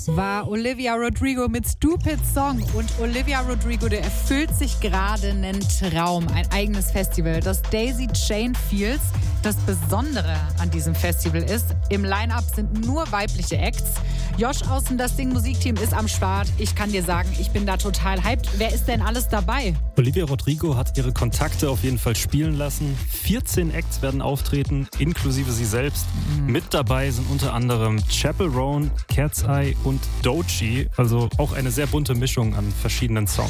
War Olivia Rodrigo mit Stupid Song. Und Olivia Rodrigo, der erfüllt sich gerade einen Traum, ein eigenes Festival, das Daisy Chain Fields. Das Besondere an diesem Festival ist, im Line-Up sind nur weibliche Acts. Josh Außen, das Sing-Musikteam ist am Start. Ich kann dir sagen, ich bin da total hyped. Wer ist denn alles dabei? Olivia Rodrigo hat ihre Kontakte auf jeden Fall spielen lassen. 14 Acts werden auftreten, inklusive sie selbst. Mit dabei sind unter anderem Chappell Roan, Cat's Eye und Doechii. Also auch eine sehr bunte Mischung an verschiedenen Songs.